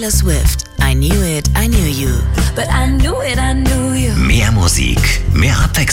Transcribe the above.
Taylor Swift, I Knew It, I Knew You. But I knew it, I knew you. Mehr Musik, mehr Abwechslung.